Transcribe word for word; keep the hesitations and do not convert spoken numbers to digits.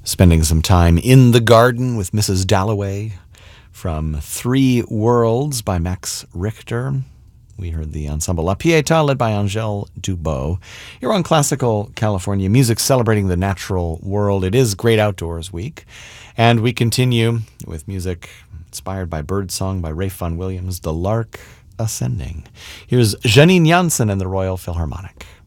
spending some time in the garden with Missus Dalloway from Three Worlds by Max Richter. We heard the ensemble La Pietà led by Angèle Dubot. You're on Classical California Music, celebrating the natural world. It is Great Outdoors Week, and we continue with music inspired by birdsong by Ralph Vaughan Williams, The Lark Ascending. Here's Janine Jansen and the Royal Philharmonic.